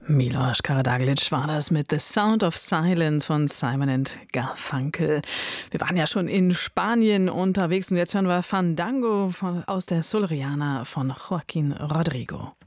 Miloš Karađorđević war das mit The Sound of Silence von Simon & Garfunkel. Wir waren ja schon in Spanien unterwegs und jetzt hören wir Fandango aus der Soleríana von Joaquín Rodrigo.